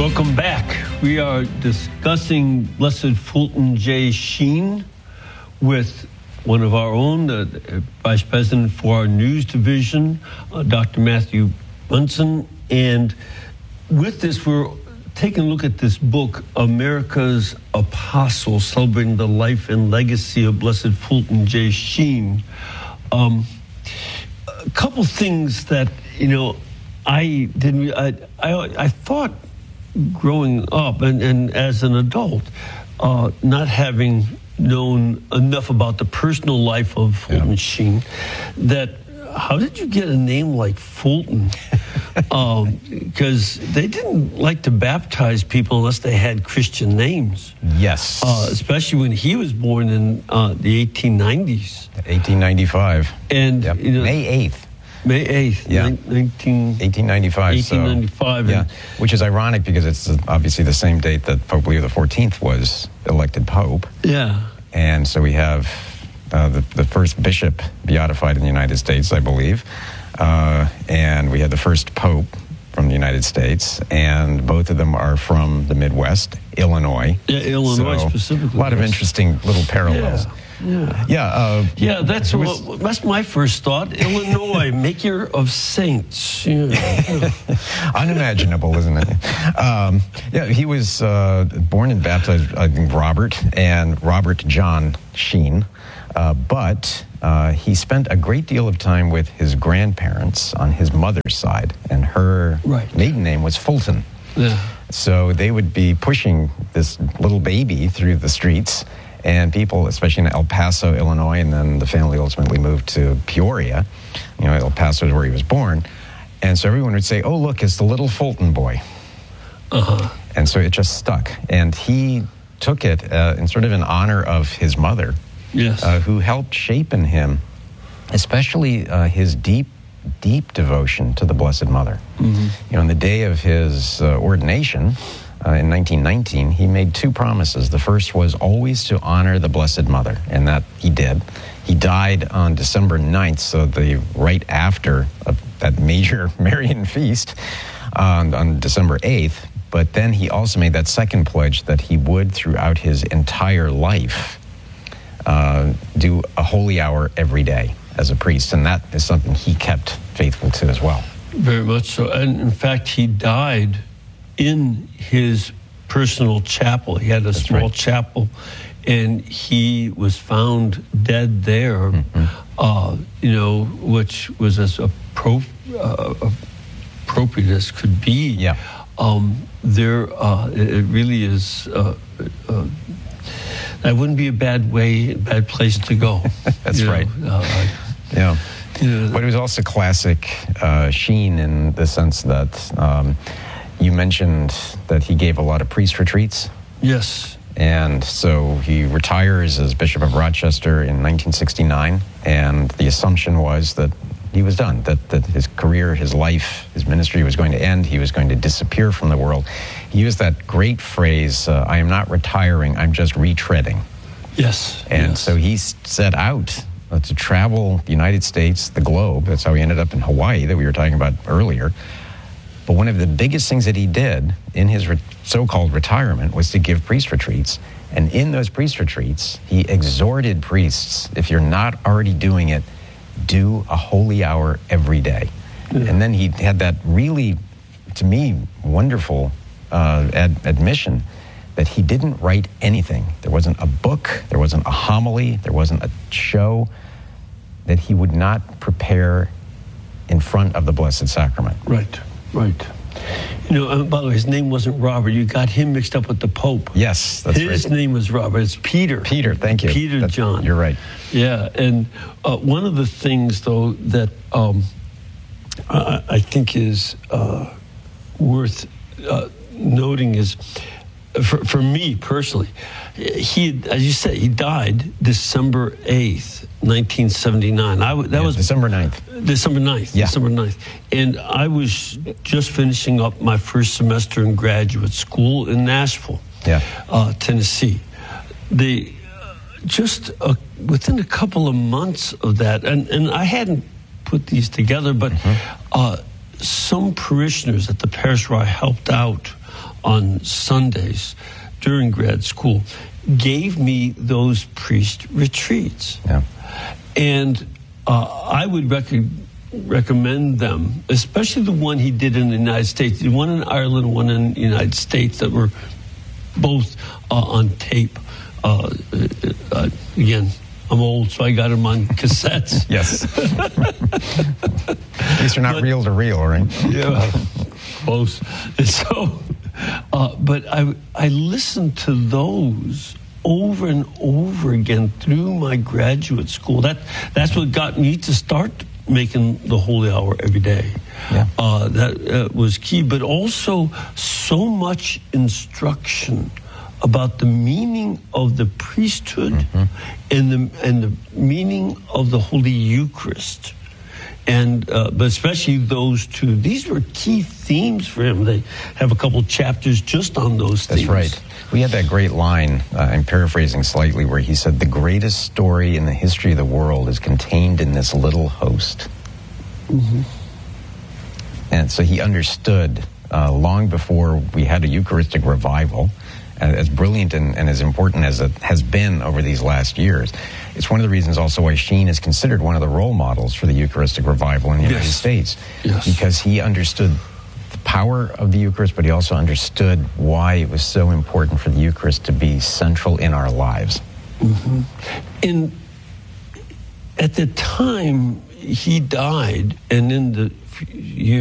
Welcome back. We are discussing Blessed Fulton J. Sheen with one of our own, the Vice President for our News Division, Dr. Matthew Bunson. And with this, we're taking a look at this book, America's Apostle, celebrating the life and legacy of Blessed Fulton J. Sheen. A couple things that, I thought growing up and as an adult, not having known enough about the personal life of Fulton Sheen, that how did you get a name like Fulton? Because they didn't like to baptize people unless they had Christian names. Yes. Especially when he was born in the 1890s. 1895. And May 8th. May 8th, 1895. 1895. So, which is ironic because it's obviously the same date that Pope Leo XIV was elected Pope. Yeah. And so we have the first bishop beatified in the United States, I believe. And we had the first Pope from the United States, and both of them are from the Midwest, Illinois. Yeah, Illinois specifically. A lot of interesting little parallels. Yeah. That's my first thought. Illinois, maker of saints. Unimaginable, isn't it? He was born and baptized, I think, Robert John Sheen, but he spent a great deal of time with his grandparents on his mother's side, and her maiden name was Fulton. Yeah. So they would be pushing this little baby through the streets, and people, especially in El Paso, Illinois, and then the family ultimately moved to Peoria. El Paso is where he was born. And so everyone would say, "Oh, look, it's the little Fulton boy." And so it just stuck. And he took it in sort of in honor of his mother, who helped shape in him, especially his deep devotion to the Blessed Mother. On the day of his ordination, in 1919, he made two promises. The first was always to honor the Blessed Mother, and that he did. He died on December 9th, so right after that major Marian feast on December 8th. But then he also made that second pledge that he would, throughout his entire life, do a holy hour every day as a priest, and that is something he kept faithful to as well. Very much so. And in fact, he died in his personal chapel. He had a small chapel, and he was found dead there, which was as appropriate as could be. Yeah. It really is. That wouldn't be a bad place to go. That's right. But it was also classic Sheen in the sense that you mentioned that he gave a lot of priest retreats. Yes. And so he retires as Bishop of Rochester in 1969, and the assumption was that he was done, that his career, his life, his ministry was going to end. He was going to disappear from the world. He used that great phrase, "I am not retiring, I'm just retreading." Yes. And so he set out to travel the United States, the globe. That's how he ended up in Hawaii that we were talking about earlier. But one of the biggest things that he did in his so-called retirement was to give priest retreats. And in those priest retreats, he exhorted priests, if you're not already doing it, do a holy hour every day. And then he had that really, to me, wonderful admission that he didn't write anything. There wasn't a book, there wasn't a homily, there wasn't a show that he would not prepare in front of the Blessed Sacrament. Right. By the way, his name wasn't Robert. You got him mixed up with the Pope. Yes, that's right. His name was Robert. It's Peter. Peter, thank you. Peter John. You're right. Yeah, and one of the things, though, that I think is worth noting is, for me personally, as you said, he died December 8th, 1979. That was December 9th. December 9th. Yeah. December 9th. And I was just finishing up my first semester in graduate school in Nashville, Tennessee. Within a couple of months of that, and I hadn't put these together, but some parishioners at the parish where I helped out on Sundays during grad school gave me those priest retreats. Yeah. And I would recommend them, especially the one he did in the United States, the one in Ireland, one in the United States, that were both on tape. Again, I'm old, so I got them on cassettes. Yes. These are not reel to reel, right? Yeah, close. And so, but I listened to those over and over again through my graduate school. That's what got me to start making the Holy Hour every day. Yeah. That was key, but also so much instruction about the meaning of the priesthood and the meaning of the Holy Eucharist. And but especially those two. These were key themes for him. They have a couple chapters just on those themes. That's right. We had that great line, I'm paraphrasing slightly, where he said, the greatest story in the history of the world is contained in this little host. Mm-hmm. And so he understood long before we had a Eucharistic revival, as brilliant and as important as it has been over these last years. It's one of the reasons also why Sheen is considered one of the role models for the Eucharistic revival in the United States. Yes. Because he understood the power of the Eucharist, but he also understood why it was so important for the Eucharist to be central in our lives. Mm-hmm. And at the time he died, and in the year